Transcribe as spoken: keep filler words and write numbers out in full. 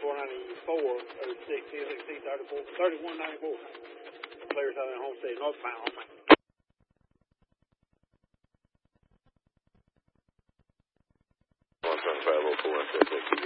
thirty-four ninety-four, oh six, C S X T thirty-four, thirty-one ninety-four. Players out in Homestead, northbound. one seven five oh four,